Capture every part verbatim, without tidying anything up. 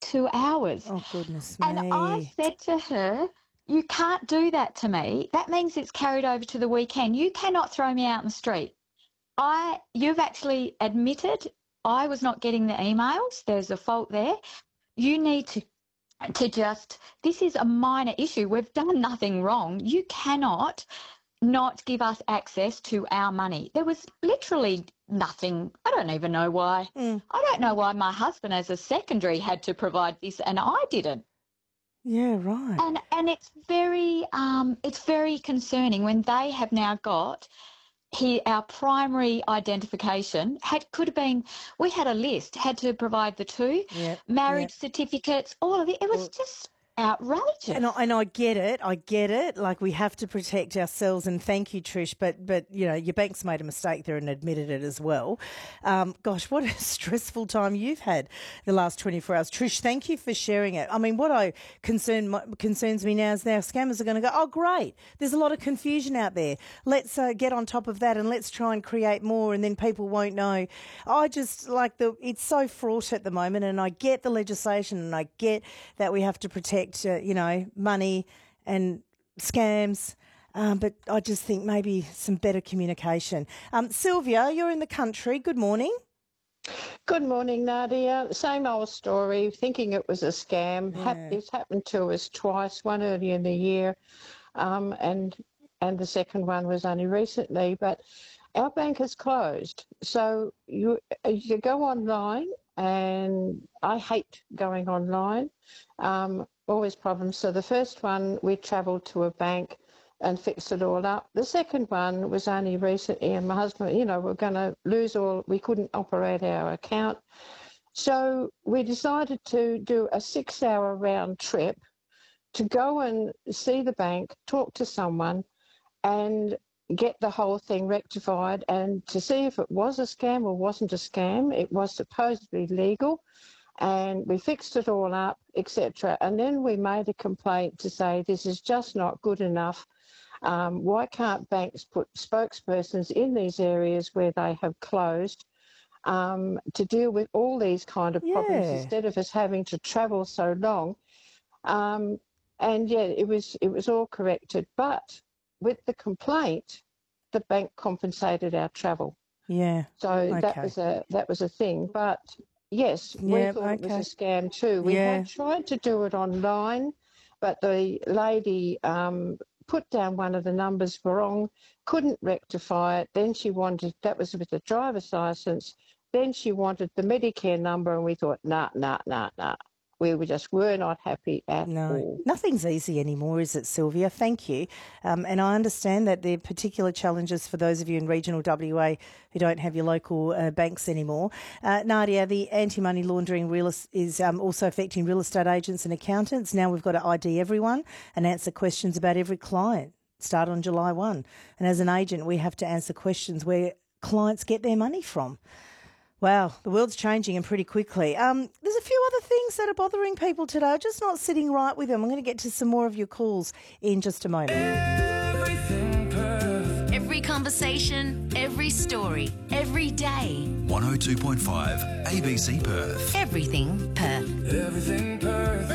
two hours. Oh, goodness And I me. said to her, you can't do that to me. That means it's carried over to the weekend. You cannot throw me out in the street. I, you've actually admitted I was not getting the emails. There's a fault there. You need to to just, this is a minor issue. We've done nothing wrong. You cannot not give us access to our money. There was literally nothing. I don't even know why. Mm. I don't know why my husband as a secondary had to provide this and I didn't. Yeah, right. And and it's very um it's very concerning when they have now got he our primary identification had could have been we had a list, had to provide the two, Yep, marriage yep. certificates, all of it. It was Well, just outrageous. And I, and I get it. I get it. Like, we have to protect ourselves. And thank you, Trish. But, but you know, your bank's made a mistake there and admitted it as well. Um, gosh, what a stressful time you've had the last twenty-four hours. Trish, thank you for sharing it. I mean, what I concern concerns me now is now scammers are going to go, oh, great, there's a lot of confusion out there. Let's uh, get on top of that and let's try and create more, and then people won't know. I just like the, it's so fraught at the moment, and I get the legislation and I get that we have to protect Uh, you know, money and scams, um, but I just think maybe some better communication. Um, Sylvia, you're in the country. Good morning. Good morning, Nadia. Same old story, thinking it was a scam. Yeah. Hap- It's happened to us twice, one early in the year um, and and the second one was only recently. But our bank is closed. So you, you go online, and I hate going online. Um, always problems. So the first one, we travelled to a bank and fixed it all up. The second one was only recently, and my husband, you know, we're going to lose all, we couldn't operate our account. So we decided to do a six hour round trip to go and see the bank, talk to someone, and get the whole thing rectified, and to see if it was a scam or wasn't a scam. It was supposedly legal, and we fixed it all up, et cetera. And then we made a complaint to say this is just not good enough. Um, why can't banks put spokespersons in these areas where they have closed um, to deal with all these kind of problems Yeah. instead of us having to travel so long? Um, and yeah, it was it was all corrected, but with the complaint, the bank compensated our travel. Yeah. So Okay. that was a that was a thing. But yes, we Yeah, thought it okay. was a scam too. We Yeah. had tried to do it online, but the lady um, put down one of the numbers wrong, couldn't rectify it. Then she wanted, that was with the driver's license, then she wanted the Medicare number, and we thought, nah, nah, nah, nah. We were just were not happy at No, all. nothing's easy anymore, is it, Sylvia? Thank you. Um, and I understand that there are particular challenges for those of you in regional W A who don't have your local uh, banks anymore. Uh, Nadia, the anti-money laundering real is, is um, also affecting real estate agents and accountants. Now we've got to I D everyone and answer questions about every client. Start on July first. And as an agent, we have to answer questions where clients get their money from. Wow, the world's changing and pretty quickly. Um, there's a few other things that are bothering people today. I'm just not sitting right with them. I'm going to get to some more of your calls in just a moment. Everything Perth. Every conversation, every story, every day. one oh two point five A B C Perth. Everything Perth. Everything Perth.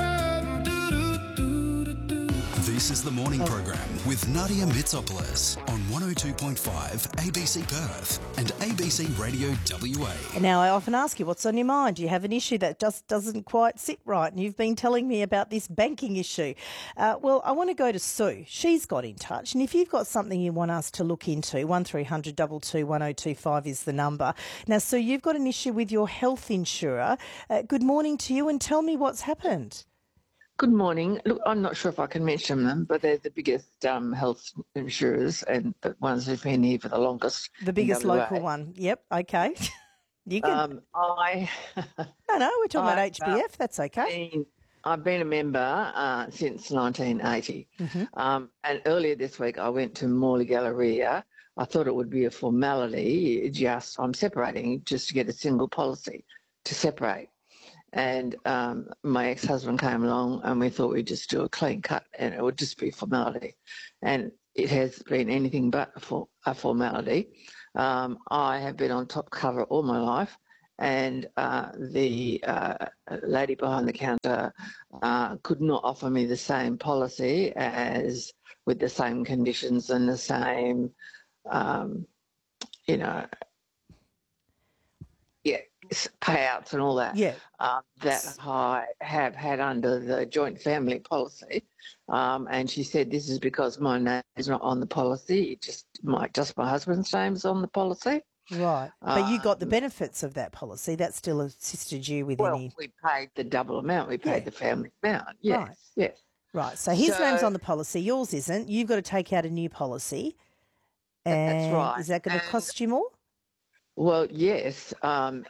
This is the morning program with Nadia Mitsopoulos on one oh two point five A B C Perth and A B C Radio W A. And now I often ask you, what's on your mind? Do you have an issue that just doesn't quite sit right? And you've been telling me about this banking issue. Uh, well, I want to go to Sue. She's got in touch. And if you've got something you want us to look into, one three hundred two two one oh two five is the number. Now, Sue, you've got an issue with your health insurer. Uh, good morning to you, and tell me what's happened. Good morning. Look, I'm not sure if I can mention them, but they're the biggest um, health insurers and the ones who've been here for the longest. The biggest in W A. local one. Yep, okay. You can. Um, I, no, no, we're talking about I've, H B F. That's okay. been, I've been a member uh, since nineteen eighty. Mm-hmm. Um, and earlier this week, I went to Morley Galleria. I thought it would be a formality, just I'm separating just to get a single policy to separate. And um, my ex-husband came along and we thought we'd just do a clean cut and it would just be formality. And it has been anything but a, for, a formality. Um, I have been on top cover all my life and uh, the uh, lady behind the counter uh, could not offer me the same policy as with the same conditions and the same, um, you know, yeah, payouts and all that. Yeah. Um, that I have had under the joint family policy. Um, and she said, this is because my name is not on the policy. It just my, just my husband's name's on the policy. Right. But you got the Um, benefits of that policy. That still assisted you with Well, any... we paid the double amount. We paid Yeah. the family amount. Yes, Right. yes. Right. So his So- name's on the policy, yours isn't. You've got to take out a new policy. And That's right. is that going to And- cost you more? Well, yes. Um,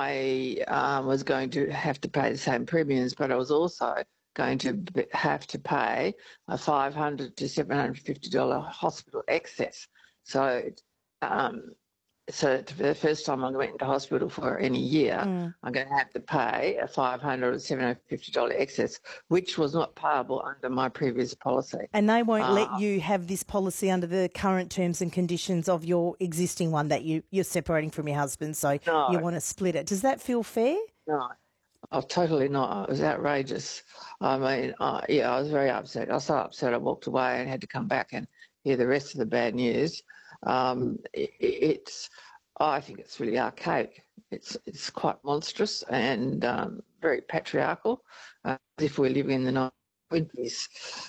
I um, was going to have to pay the same premiums, but I was also going to b- have to pay a five hundred to seven hundred fifty dollars hospital excess. So, um, so for the first time I went into hospital for any year, Mm. I'm going to have to pay a five hundred or seven hundred fifty dollars excess, which was not payable under my previous policy. And they won't Uh, let you have this policy under the current terms and conditions of your existing one that you, you're separating from your husband, so No. you want to split it. Does that feel fair? No, oh, totally not. It was outrageous. I mean, uh, yeah, I was very upset. I was so upset I walked away and had to come back and hear the rest of the bad news. Um, it, it's, I think it's really archaic. It's it's quite monstrous and um, very patriarchal, uh, as if we're living in the nineteen twenties.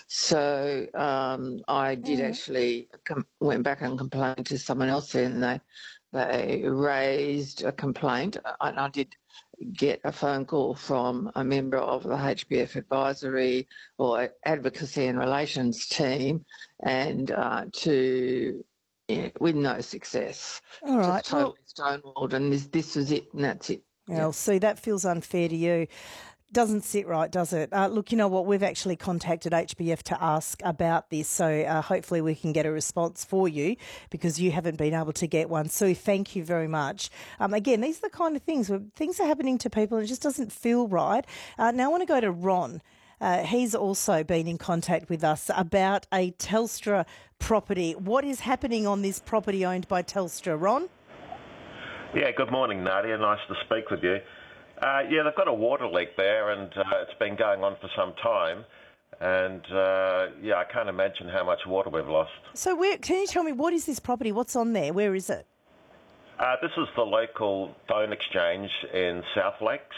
So um, I did Mm. actually com- went back and complained to someone else, and they they raised a complaint, and I did get a phone call from a member of the H B F advisory or advocacy and relations team, and uh, to yeah, with no success. All right. Just totally stonewalled, and this this was it, and that's it. Well, see, that feels unfair to you. Doesn't sit right, does it? Uh, look, you know what? We've actually contacted H B F to ask about this, so uh, hopefully we can get a response for you because you haven't been able to get one. So thank you very much. Um, again, these are the kind of things where things are happening to people and it just doesn't feel right. Uh, now I want to go to Ron. Uh, he's also been in contact with us about a Telstra property. What is happening on this property owned by Telstra, Ron? Yeah, good morning, Nadia. Nice to speak with you. Uh, yeah, they've got a water leak there, and uh, it's been going on for some time. And uh, yeah, I can't imagine how much water we've lost. So where, can you tell me, what is this property? What's on there? Where is it? Uh, this is the local phone exchange in South Lakes.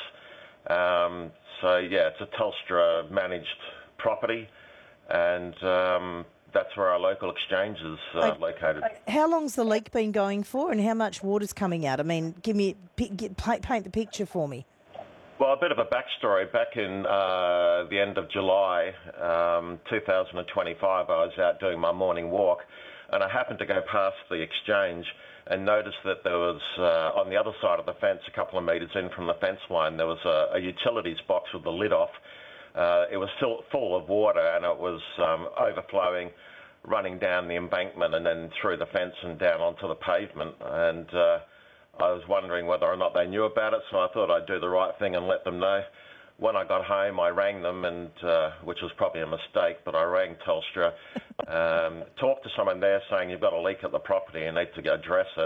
Um, so yeah, it's a Telstra managed property, and um, that's where our local exchange is uh, Okay. located. How long's the leak been going for and how much water's coming out? I mean, give me, pi- get, paint paint the picture for me. Well, a bit of a backstory. Back in uh, the end of July um, two thousand twenty-five, I was out doing my morning walk, and I happened to go past the exchange and noticed that there was, uh, on the other side of the fence, a couple of metres in from the fence line, there was a, a utilities box with the lid off. Uh, it was still full of water, and it was um, overflowing, running down the embankment and then through the fence and down onto the pavement. And uh, I was wondering whether or not they knew about it, so I thought I'd do the right thing and let them know. When I got home, I rang them, and uh, which was probably a mistake, but I rang Telstra, um, talked to someone there saying, you've got a leak at the property, you need to go address it.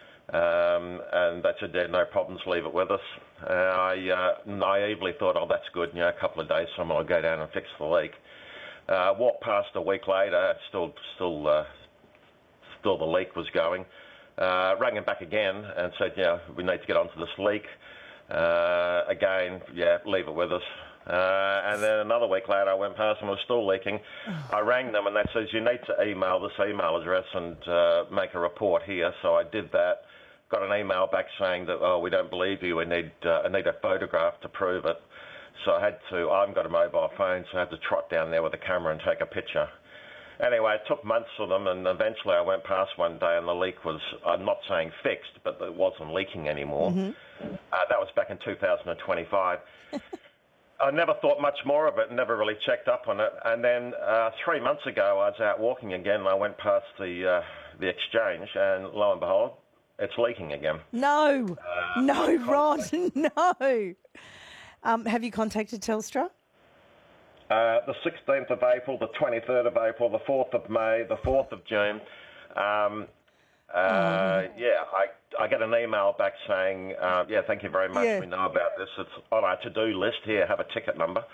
Um, and they said, yeah, no problems, leave it with us. Uh, I uh, naively thought, oh, that's good, you know, a couple of days, someone will go down and fix the leak. Uh, walked past a week later, still, still, uh, still the leak was going. Uh, rang him back again and said, yeah, we need to get onto this leak. Uh, again, yeah, leave it with us. Uh, and then another week later, I went past and it was still leaking. I rang them and they said, you need to email this email address and uh, make a report here. So I did that. Got an email back saying that, oh, we don't believe you. We need, uh, I need a photograph to prove it. So I had to, I haven't got a mobile phone, so I had to trot down there with a camera and take a picture. Anyway, it took months for them, and eventually I went past one day and the leak was, I'm not saying fixed, but it wasn't leaking anymore. Mm-hmm. Uh, that was back in two thousand twenty-five. I never thought much more of it, never really checked up on it. And then uh, three months ago, I was out walking again, and I went past the uh, the exchange, and lo and behold, it's leaking again. No, Uh, no, Ron, no. Um, have you contacted Telstra? Uh, the sixteenth of April, the twenty-third of April, the fourth of May, the fourth of June. Um, Uh, yeah, I, I get an email back saying, uh, yeah, thank you very much. Yeah. We know about this. It's on our to-do list here. Have a ticket number.